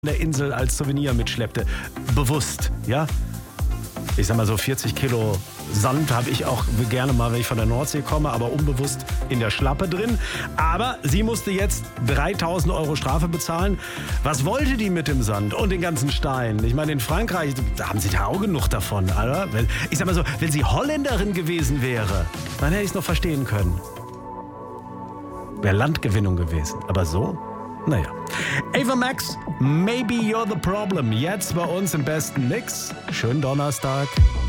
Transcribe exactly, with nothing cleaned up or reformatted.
der Insel als Souvenir mitschleppte. Bewusst, ja? Ich sag mal so vierzig Kilo Sand habe ich auch gerne mal, wenn ich von der Nordsee komme, aber unbewusst in der Schlappe drin. Aber sie musste jetzt dreitausend Euro Strafe bezahlen. Was wollte die mit dem Sand und den ganzen Steinen? Ich meine, in Frankreich, da haben sie da auch genug davon, oder? Ich sag mal so, wenn sie Holländerin gewesen wäre, dann hätte ich es noch verstehen können. Wäre Landgewinnung gewesen. Aber so? Naja. Ava Max, Maybe You're the Problem. Jetzt bei uns im besten Mix. Schönen Donnerstag.